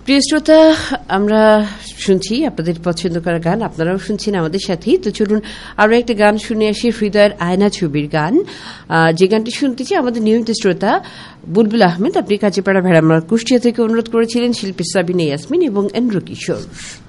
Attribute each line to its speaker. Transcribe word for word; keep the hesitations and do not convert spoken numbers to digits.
Speaker 1: প্রিয় শ্রোতা, আমরা শুনছি আপনাদের পছন্দ করা গান, আপনারাও শুনছেন আমাদের সাথেই। তো চলুন আরো একটা গান শুনে আসি, হৃদয়ের আয়না ছবির গান। যে গানটি শুনতেছি আমাদের নিয়মিত শ্রোতা বুলবুল আহমেদ, আপনি কাজীপাড়া ভেড়ামারা কুষ্টিয়া থেকে অনুরোধ করেছিলেন, শিল্পী সাবিনা ইয়াসমিন এবং এন্দ্র কিশোর।